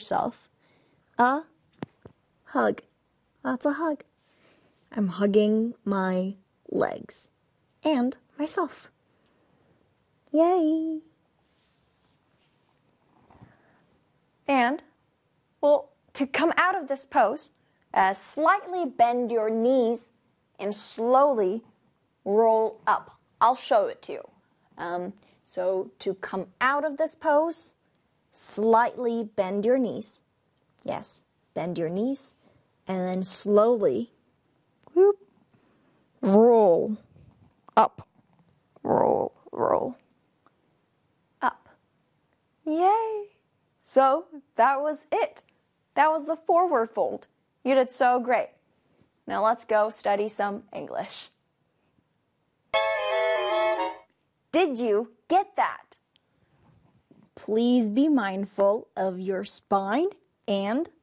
yourself. A hug. That's a hug. I'm hugging my legs and myself. Yay! And, well, to come out of this pose, slightly bend your knees and slowly roll up. I'll show it to you. So to come out of this pose, slightly bend your knees. Yes, bend your knees. And then slowly whoop, roll up. Roll, roll up. Yay! So that was it. That was the forward fold. You did so great. Now let's go study some English. Did you get that? Please be mindful of your spine and